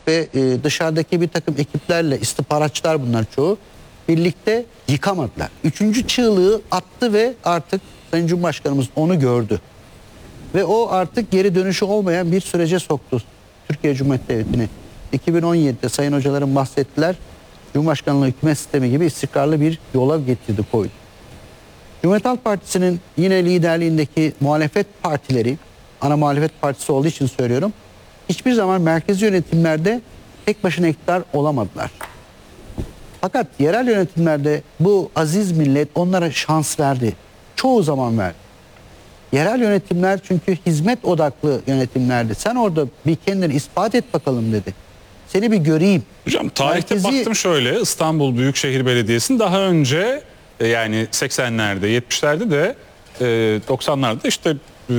ve dışarıdaki bir takım ekiplerle, istihbaratçılar bunlar çoğu, birlikte yıkamadılar. Üçüncü çığlığı attı ve artık Sayın Cumhurbaşkanımız onu gördü. Ve o artık geri dönüşü olmayan bir sürece soktu Türkiye Cumhuriyeti Devleti'ni. 2017'de Sayın Hocalarım bahsettiler. Cumhurbaşkanlığı hükümet sistemi gibi istikrarlı bir yola getirdi, koydu. Cumhuriyet Halk Partisi'nin yine liderliğindeki muhalefet partileri, ana muhalefet partisi olduğu için söylüyorum, hiçbir zaman merkezi yönetimlerde tek başına iktidar olamadılar. Fakat yerel yönetimlerde bu aziz millet onlara şans verdi. Çoğu zaman verdi. Yerel yönetimler çünkü hizmet odaklı yönetimlerdi. Sen orada bir kendini ispat et bakalım dedi. Seni bir göreyim. Hocam tarihte baktım şöyle, İstanbul Büyükşehir Belediyesi'nin daha önce yani 80'lerde 70'lerde de 90'larda işte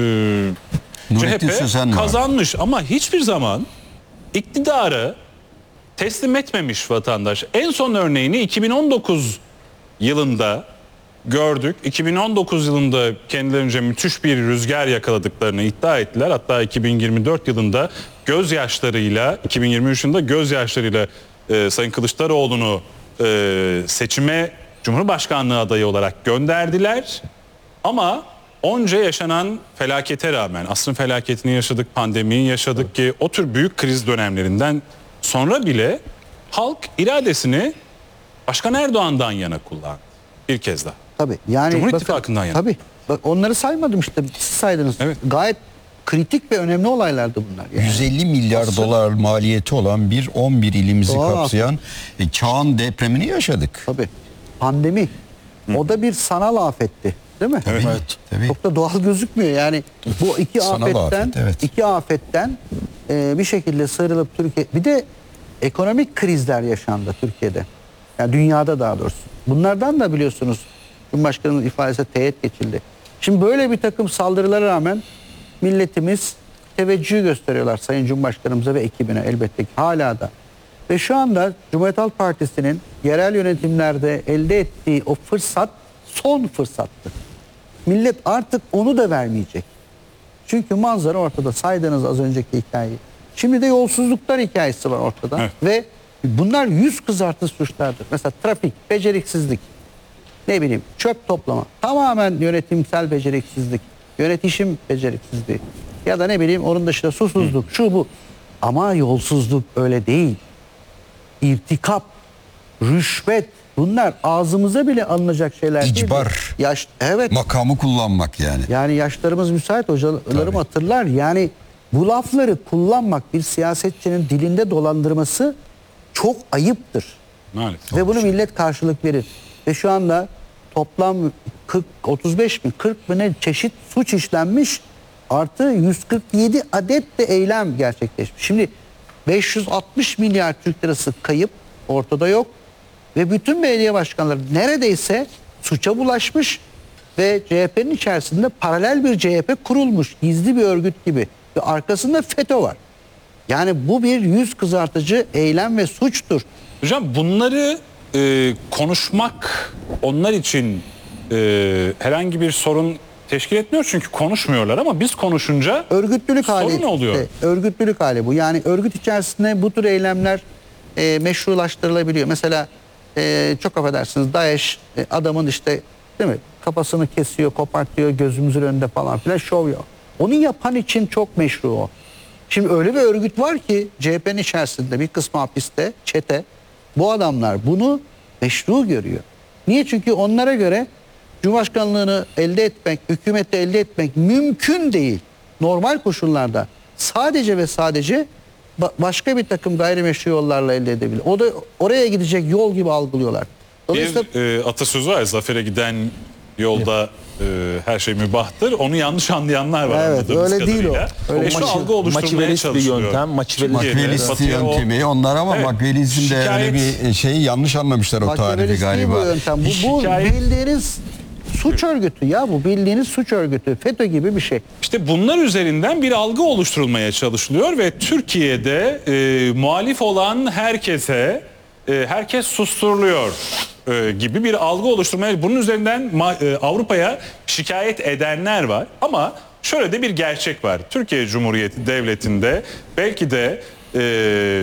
CHP kazanmış ama hiçbir zaman iktidarı teslim etmemiş vatandaş. En son örneğini 2019 yılında gördük. 2019 yılında kendilerince müthiş bir rüzgar yakaladıklarını iddia ettiler. Hatta 2024 yılında gözyaşlarıyla, 2023 yılında gözyaşlarıyla Sayın Kılıçdaroğlu'nu seçime Cumhurbaşkanlığı adayı olarak gönderdiler. Ama onca yaşanan felakete rağmen, asrın felaketini yaşadık, pandemiyi yaşadık ki o tür büyük kriz dönemlerinden sonra bile halk iradesini Başkan Erdoğan'dan yana kullandı. Bir kez daha. Tabii. Yani Cumhur İttifakı'ndan yana. Tabii. Bak, onları saymadım işte. Siz saydınız. Evet. Gayet kritik ve önemli olaylardı bunlar. Yani. 150 milyar dolar maliyeti olan 11 ilimizi kapsayan Çağan depremini yaşadık. Tabii. Pandemi. O da bir sanal afetti. Değil mi? Evet. Tabii. Çok da doğal gözükmüyor. Yani bu iki Sanal afetten, afet, evet. iki afetten bir şekilde sıyrılıp Türkiye... Bir de ekonomik krizler yaşandı Türkiye'de. Yani dünyada daha doğrusu. Bunlardan da biliyorsunuz Cumhurbaşkanı'nın ifadesi teğet geçildi. Şimdi böyle bir takım saldırılara rağmen milletimiz teveccühü gösteriyorlar Sayın Cumhurbaşkanımıza ve ekibine elbette ki hala da. Ve şu anda Cumhuriyet Halk Partisi'nin yerel yönetimlerde elde ettiği o fırsat son fırsattı. Millet artık onu da vermeyecek. Çünkü manzara ortada, saydığınız az önceki hikayeyi. Şimdi de yolsuzluklar hikayesi var ortada. Evet. Ve bunlar yüz kızartı suçlardır. Mesela trafik, beceriksizlik, ne bileyim çöp toplama. Tamamen yönetimsel beceriksizlik, yönetişim beceriksizliği. Ya da ne bileyim onun dışında susuzluk, şu bu. Ama yolsuzluk öyle değil. İrtikap, rüşvet, bunlar ağzımıza bile alınacak şeyler değil. İcbar. Evet. Makamı kullanmak yani. Yani yaşlarımız müsait, hocalarım hatırlar. Yani bu lafları kullanmak bir siyasetçinin dilinde dolandırması çok ayıptır. Maalesef. Ve bunu millet karşılık verir. Ve şu anda toplam 35 bin, 40 bin çeşit suç işlenmiş. Artı 147 adet de eylem gerçekleşmiş. Şimdi 560 milyar Türk lirası kayıp ortada yok. Ve bütün belediye başkanları neredeyse suça bulaşmış. Ve CHP'nin içerisinde paralel bir CHP kurulmuş. Gizli bir örgüt gibi. Ve arkasında FETÖ var. Yani bu bir yüz kızartıcı eylem ve suçtur. Hocam bunları konuşmak onlar için herhangi bir sorun teşkil etmiyor çünkü konuşmuyorlar ama biz konuşunca örgütlülük hali sorun oluyor. Örgütlülük hali bu. Yani örgüt içerisinde bu tür eylemler meşrulaştırılabiliyor. Mesela çok affedersiniz DAEŞ adamın işte değil mi kafasını kesiyor, kopartıyor gözümüzün önünde falan filan şov yok. Onu yapan için çok meşru o. Şimdi öyle bir örgüt var ki CHP'nin içerisinde bir kısmı hapiste, çete. Bu adamlar bunu meşru görüyor. Niye? Çünkü onlara göre Cumhurbaşkanlığını elde etmek, hükümeti elde etmek mümkün değil. Normal koşullarda sadece ve sadece başka bir takım gayrimeşru yollarla elde edebilir. O da oraya gidecek yol gibi algılıyorlar. Bir atasözü var, zafere giden yolda her şey mübahtır. Onu yanlış anlayanlar var. Evet, öyle değil o. Öyle şu algı oluşturmaya çalışıyor. Yöntem, Machiavellisti yöntemi onlar ama evet, Machiavellizm de öyle bir şeyi yanlış anlamışlar o tarifi galiba. Bu yöntem. Bu bildiğiniz suç örgütü ya, bu bildiğiniz suç örgütü. FETÖ gibi bir şey. İşte bunlar üzerinden bir algı oluşturulmaya çalışılıyor ve Türkiye'de muhalif olan herkes susturuluyor gibi bir algı oluşturmaya, bunun üzerinden Avrupa'ya şikayet edenler var. Ama şöyle de bir gerçek var. Türkiye Cumhuriyeti Devleti'nde belki de